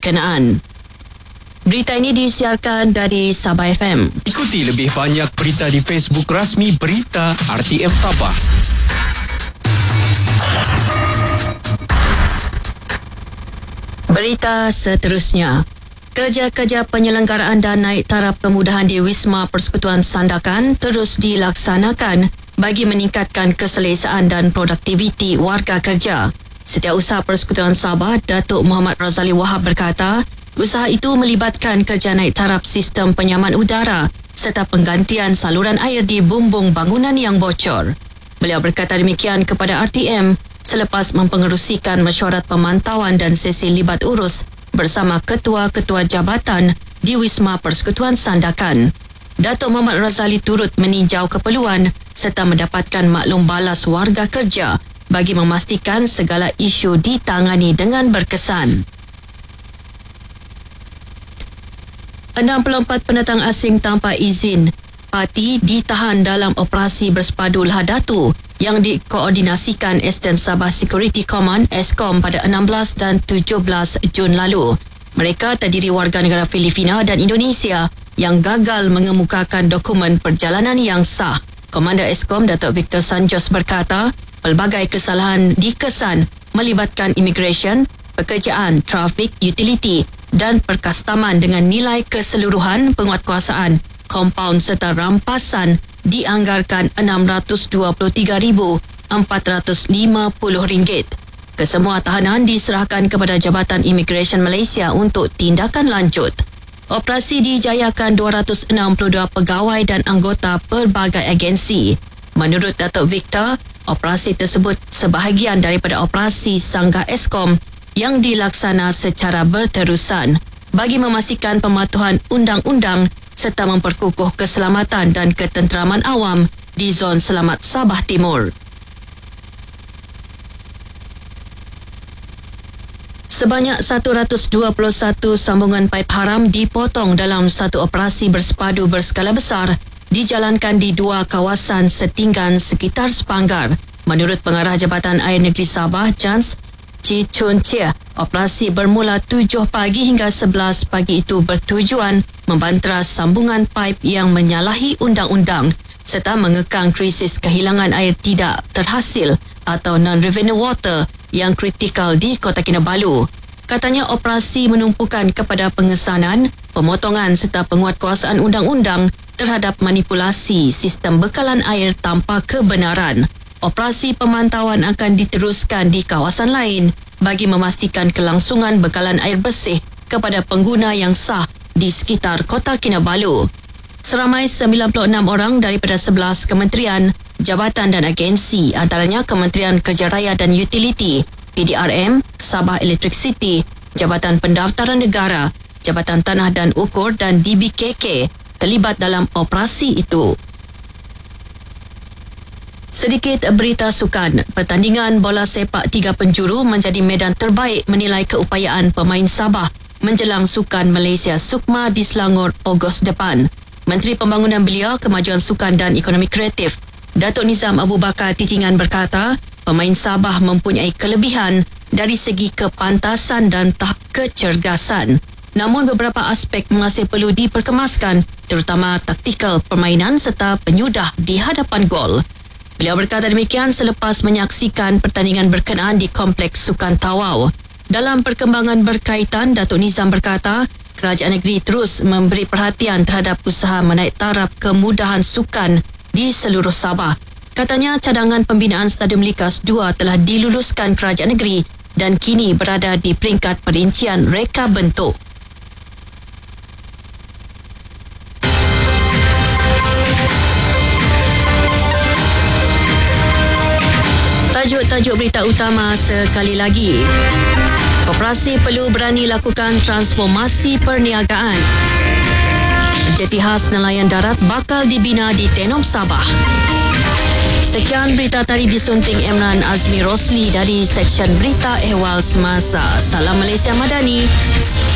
berkenaan. Berita ini disiarkan dari Sabah FM. Ikuti lebih banyak berita di Facebook rasmi Berita RTM Sabah. Berita seterusnya. Kerja-kerja penyelenggaraan dan naik taraf kemudahan di Wisma Persekutuan Sandakan terus dilaksanakan bagi meningkatkan keselesaan dan produktiviti warga kerja. Setiausaha Persekutuan Sabah, Datuk Muhammad Razali Wahab berkata, usaha itu melibatkan kerja naik taraf sistem penyaman udara serta penggantian saluran air di bumbung bangunan yang bocor. Beliau berkata demikian kepada RTM selepas mempengerusikan mesyuarat pemantauan dan sesi libat urus bersama ketua-ketua jabatan di Wisma Persekutuan Sandakan. Datuk Muhammad Razali turut meninjau keperluan serta mendapatkan maklum balas warga kerja bagi memastikan segala isu ditangani dengan berkesan. 64 pendatang asing tanpa izin parti ditahan dalam operasi bersepadu Lahadatu yang dikoordinasikan Eastern Sabah Security Command ESCOM pada 16 dan 17 Jun lalu. Mereka terdiri warga negara Filipina dan Indonesia yang gagal mengemukakan dokumen perjalanan yang sah. Komander ESCOM Datuk Victor Sanjos berkata, pelbagai kesalahan dikesan melibatkan immigration, pekerjaan, trafik, utility dan perkastaman dengan nilai keseluruhan penguatkuasaan, kompaun serta rampasan dianggarkan RM623,450. Kesemua tahanan diserahkan kepada Jabatan Immigration Malaysia untuk tindakan lanjut. Operasi dijayakan 262 pegawai dan anggota pelbagai agensi. Menurut Datuk Victor, operasi tersebut sebahagian daripada operasi Sanggah ESCOM yang dilaksana secara berterusan bagi memastikan pematuhan undang-undang serta memperkukuh keselamatan dan ketenteraman awam di zon selamat Sabah Timur. Sebanyak 121 sambungan paip haram dipotong dalam satu operasi bersepadu berskala besar dijalankan di dua kawasan setinggan sekitar Sepanggar. Menurut Pengarah Jabatan Air Negeri Sabah, Jans Chi Chun Chia, operasi bermula 7 pagi hingga 11 pagi itu bertujuan membantras sambungan paip yang menyalahi undang-undang serta mengekang krisis kehilangan air tidak terhasil atau non-revenue water yang kritikal di Kota Kinabalu. Katanya operasi menumpukan kepada pengesanan, pemotongan serta penguatkuasaan undang-undang terhadap manipulasi sistem bekalan air tanpa kebenaran. Operasi pemantauan akan diteruskan di kawasan lain bagi memastikan kelangsungan bekalan air bersih kepada pengguna yang sah di sekitar Kota Kinabalu. Seramai 96 orang daripada 11 kementerian, jabatan dan agensi, antaranya Kementerian Kerja Raya dan Utility, PDRM, Sabah Electricity, Jabatan Pendaftaran Negara, Jabatan Tanah dan Ukur dan DBKK terlibat dalam operasi itu. Sedikit berita sukan. Pertandingan bola sepak 3 penjuru menjadi medan terbaik menilai keupayaan pemain Sabah menjelang Sukan Malaysia Sukma di Selangor Ogos depan. Menteri Pembangunan Belia, Kemajuan Sukan dan Ekonomi Kreatif, Datuk Nizam Abu Bakar Titingan berkata, pemain Sabah mempunyai kelebihan dari segi kepantasan dan tahap kecergasan. Namun beberapa aspek masih perlu diperkemaskan, terutama taktikal permainan serta penyudah di hadapan gol. Beliau berkata demikian selepas menyaksikan pertandingan berkenaan di Kompleks Sukan Tawau. Dalam perkembangan berkaitan, Datuk Nizam berkata, kerajaan negeri terus memberi perhatian terhadap usaha menaik taraf kemudahan sukan di seluruh Sabah. Katanya cadangan pembinaan Stadium Likas 2 telah diluluskan kerajaan negeri dan kini berada di peringkat perincian reka bentuk. Tajuk-tajuk berita utama sekali lagi. Koperasi perlu berani lakukan transformasi perniagaan. Jeti khas nelayan darat bakal dibina di Tenom Sabah. Sekian berita tadi disunting Emran Azmi Rosli dari Seksyen Berita Ehwal Semasa. Salam Malaysia Madani.